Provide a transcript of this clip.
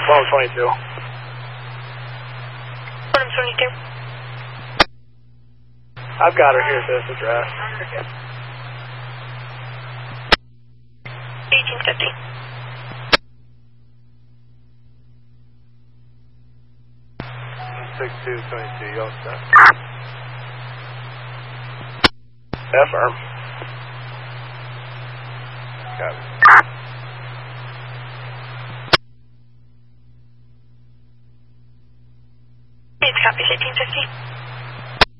22. Bottom 22. I've got her here at this address. 1850. You all set? Affirm. Got it. It's copy 1850.